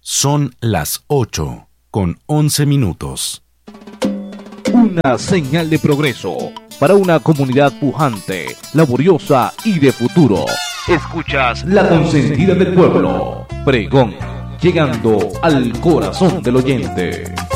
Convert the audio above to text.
Son las 8:11. Una señal de progreso para una comunidad pujante, laboriosa y de futuro. Escuchas La Consentida del Pueblo. Pregón, llegando al corazón del oyente.